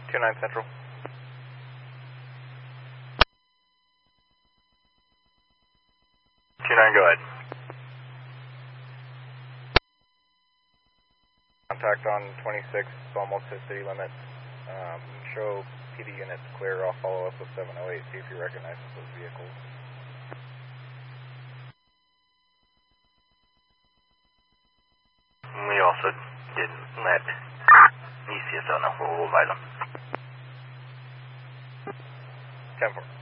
29 Central. 29, go ahead. Contact on 26, almost hit city limits. Show PD units clear. I'll follow up with 708, see if he recognizes those vehicles. We also didn't let ECSL know. We'll advise them. 10-4.